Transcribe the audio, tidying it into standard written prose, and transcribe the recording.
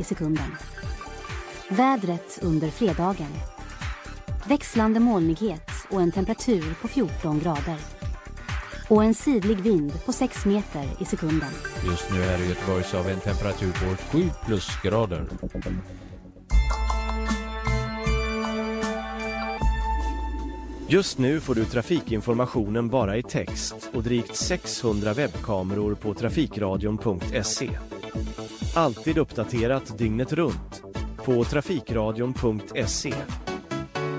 sekunden. Vädret under fredagen. Växlande molnighet och en temperatur på 14 grader. Och en sidlig vind på 6 meter i sekunden. Just nu är det Göteborgs av en temperatur på 7 plusgrader. Just nu får du trafikinformationen bara i text och drygt 600 webbkameror på trafikradion.se. Alltid uppdaterat dygnet runt på trafikradion.se.